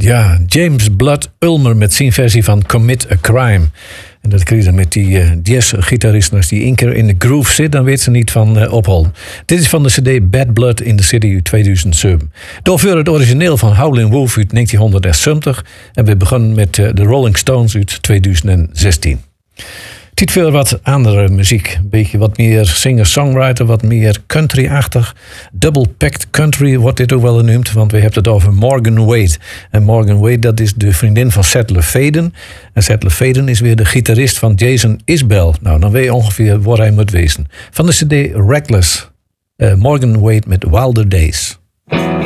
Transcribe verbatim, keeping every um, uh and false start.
Ja, James Blood Ulmer met zijn versie van Commit a Crime. En dat kreeg je met die uh, jazz-gitaristen. Als die één keer in de groove zit, dan weet ze niet van uh, opholen. Dit is van de cd Bad Blood in the City uit tweeduizend zeven. Door het origineel van Howlin' Wolf uit negentienhonderdzeventig. En we begonnen met uh, de Rolling Stones uit tweeduizend zestien. Tijd veel wat andere muziek. Een beetje wat meer singer-songwriter, wat meer country-achtig. Double-packed country wordt dit ook wel genoemd, want we hebben het over Morgan Wade. En Morgan Wade, dat is de vriendin van Seth LeFaden. En Seth LeFaden is weer de gitarist van Jason Isbell. Nou, dan weet je ongeveer waar hij moet wezen. Van de cd Reckless, uh, Morgan Wade met Wilder Days.